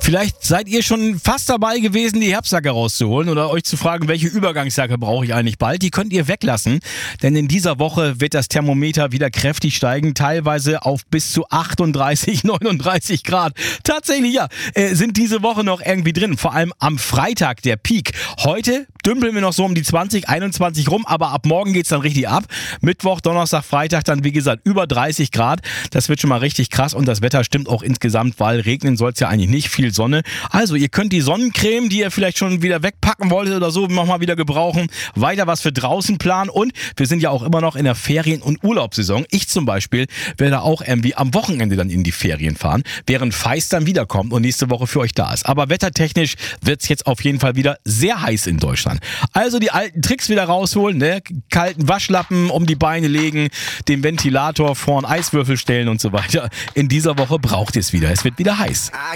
Vielleicht seid ihr schon fast dabei gewesen, die Herbstjacke rauszuholen oder euch zu fragen, welche Übergangsjacke brauche ich eigentlich bald. Die könnt ihr weglassen, denn in dieser Woche wird das Thermometer wieder kräftig steigen, teilweise auf bis zu 38, 39 Grad. Tatsächlich, ja, sind diese Woche noch irgendwie drin, vor allem am Freitag der Peak. Heute dümpeln wir noch so um die 20, 21 rum, aber ab morgen geht's dann richtig ab. Mittwoch, Donnerstag, Freitag dann, wie gesagt, über 30 Grad. Das wird schon mal richtig krass und das Wetter stimmt auch insgesamt, weil regnen soll es ja eigentlich nicht, viel Sonne. Also ihr könnt die Sonnencreme, die ihr vielleicht schon wieder wegpacken wolltet oder so, nochmal wieder gebrauchen. Weiter was für draußen planen und wir sind ja auch immer noch in der Ferien- und Urlaubssaison. Ich zum Beispiel werde auch irgendwie am Wochenende dann in die Ferien fahren, während Feist dann wiederkommt und nächste Woche für euch da ist. Aber wettertechnisch wird es jetzt auf jeden Fall wieder sehr heiß in Deutschland. Also die alten Tricks wieder rausholen, ne? Kalten Waschlappen um die Beine legen, den Ventilator vor einen Eiswürfel stellen und so weiter. In dieser Woche braucht ihr es wieder. Es wird wieder heiß.